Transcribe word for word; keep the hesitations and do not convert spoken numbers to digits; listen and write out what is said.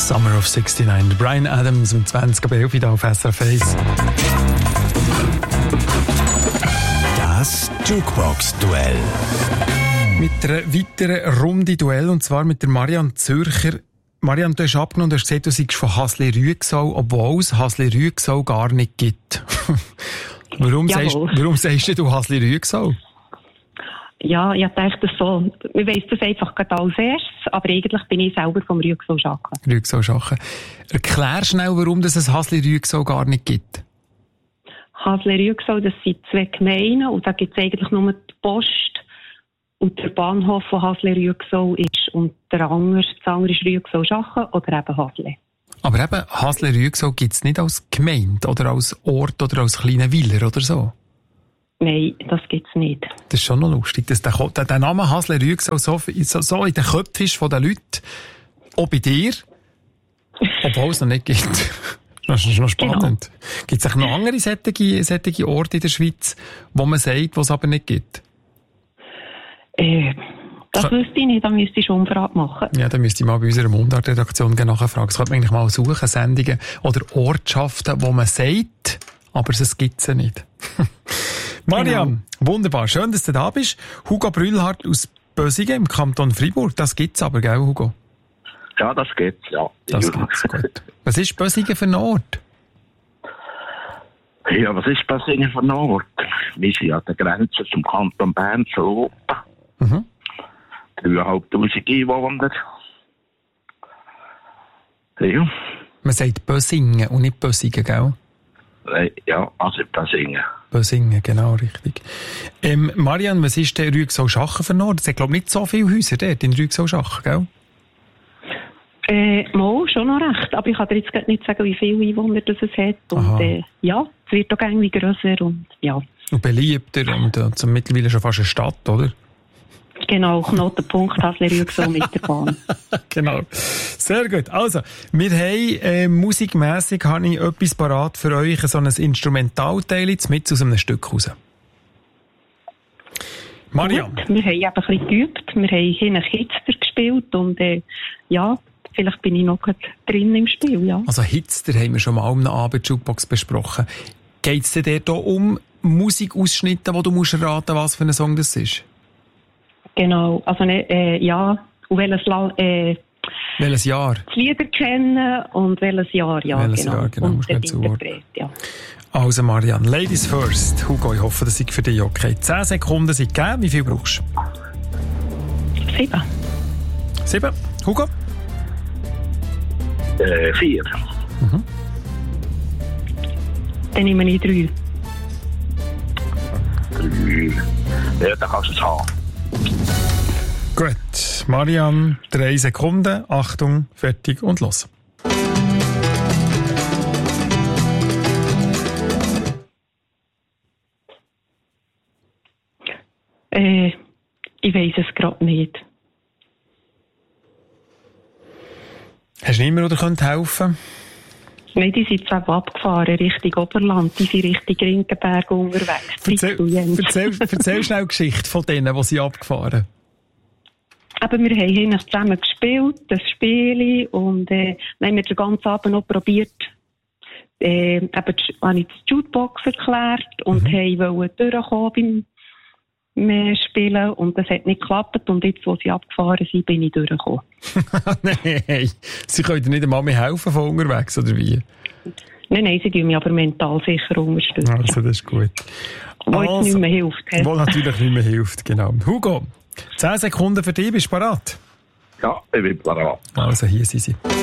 Summer of sixty-nine. Bryan Adams um zwanzig Uhr elf auf S R F eins. Das Jukebox-Duell. Mit einer weiteren Runde Duell, und zwar mit der Marianne Zürcher. Marianne, du hast abgenommen und hast gesagt, du seist von Hasle-Rüegsau, obwohl es Hasle-Rüegsau gar nicht gibt. warum, sagst, warum sagst du Hasle-Rüegsau? Ja, ich dachte das so. Wir weiss das einfach gerade als erstes, aber eigentlich bin ich selber vom Rüegsau-Schachen. Rüegsau-Schachen. Erklär schnell, warum es ein Hasle-Rüegsau gar nicht gibt. Hasle-Rüegsau, das sind zwei Gemeinden und da gibt es eigentlich nur die Post und der Bahnhof von Hasle-Rüegsau ist. Und der andere, das andere ist Rüegsau-Schachen oder eben Hasle. Aber eben, Hasle-Rüegsau gibt es nicht als Gemeinde oder als Ort oder als kleiner Weiler oder so? Nein, das gibt es nicht. Das ist schon noch lustig, dass der, der, der Name Hasle-Rüegsau so, so, so in den Köpfen ist von den Leuten, auch bei dir, obwohl es noch nicht gibt. Das ist noch spannend. Genau. Gibt es auch noch andere solche, solche Orte in der Schweiz, wo man sagt, wo es aber nicht gibt? Äh, das so. Wüsste ich nicht, da müsste ich schon Umfrage machen. Ja, dann müsste ich mal bei unserer Mundart-Redaktion nachfragen. Das könnte man eigentlich mal suchen, Sendungen oder Ortschaften, wo man sagt, aber es gibt sie nicht. Marianne, genau. Wunderbar. Schön, dass du da bist. Hugo Brühlhardt aus Bösingen im Kanton Freiburg. Das gibt's aber, gell, Hugo? Ja, das gibt's, ja. Das gibt's, gut. Was ist Bösingen für ein Ort? Ja, was ist Bösingen für ein Ort? Wir sind an der Grenze zum Kanton Bern zu Europa. Mhm. dreitausendfünfhundert Einwohner. Ja. Man sagt Bösingen und nicht Bösingen, gell? Ja, also Bösingen. Bösingen, genau, richtig. Ähm, Marianne, was ist der Rüegsau-Schachen für ein Ort? Es hat, glaube ich, nicht so viele Häuser dort in Rüegsau-Schachen, gell? Äh, mal, schon noch recht. Aber ich kann dir jetzt nicht sagen, wie viele Einwohner das es hat. Und äh, ja, es wird auch irgendwie grösser und ja. Und beliebter und äh, zum mittlerweile schon fast eine Stadt, oder? Genau, Knotenpunkt Hasle-Rüegsau mit der Bahn. Genau. Sehr gut. Also, wir haben äh, musikmässig habe ich etwas parat für euch, so ein Instrumentalteil mit aus einem Stück raus. Marianne. Gut, wir haben eben ein bisschen geübt. Wir haben hier einen Hitster gespielt und äh, ja, vielleicht bin ich noch drin im Spiel, ja. Also Hitster haben wir schon mal am Abend Jukebox besprochen. Geht es dir da um Musikausschnitte, wo du musst raten, was für ein Song das ist? Genau, also ne, äh, ja, und welches, äh, welches Jahr? Die Lieder kennen und welches Jahr, ja, welches genau. Jahr, genau, und muss man zuordnen. Ja. Also Marianne, Ladies first. Hugo, ich hoffe, das ist für dich okay. Zehn Sekunden sind gegeben. Wie viel brauchst du? Sieben. Sieben? Hugo? Äh, vier. Mhm. Dann nehme ich drei. Drei. Ja, dann kannst du es haben. Gut, Marianne, drei Sekunden. Achtung, fertig und los. Äh, ich weiss es gerade nicht. Hast du niemanden, der helfen könnte? Nein, die sind zwar abgefahren, Richtung Oberland, die sind Richtung Rinkenberg unterwegs. Erzähl, erzähl, erzähl schnell die Geschichte von denen, die sie abgefahren. Aber wir haben hier zusammen gespielt, das Spiel, und äh, dann haben wir den ganzen Abend noch probiert, äh, eben, habe ich das Jukebox erklärt und mhm. wollten durchkommen beim Spielen, und das hat nicht geklappt, und jetzt, wo sie abgefahren sind, bin ich durchgekommen. Nein, sie können dir nicht einmal mehr helfen von unterwegs, oder wie? Nein, nein, sie tun mich aber mental sicher unterstützen. Also, das ist gut. Wo also, jetzt nicht mehr hilft. He? Wo natürlich nicht mehr hilft, genau. Hugo, zehn Sekunden für dich, bist du bereit? Ja, ich bin bereit. Also, hier sind sie.